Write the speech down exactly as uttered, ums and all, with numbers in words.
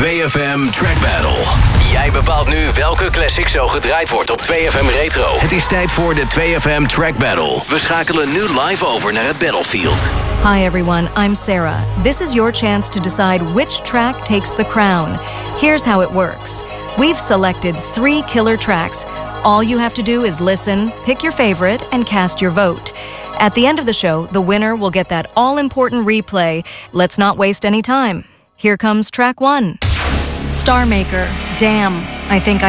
twee F M Track Battle. Jij bepaalt nu welke classic zo gedraaid wordt op twee F M Retro. Het is tijd voor de twee F M Track Battle. We schakelen nu live over naar het battlefield. Hi everyone, I'm Sarah. This is your chance to decide which track takes the crown. Here's how it works. We've selected three killer tracks. All you have to do is listen, pick your favorite, and cast your vote. At the end of the show, the winner will get that all-important replay. Let's not waste any time. Here comes track one. Star Maker. Damn, I think I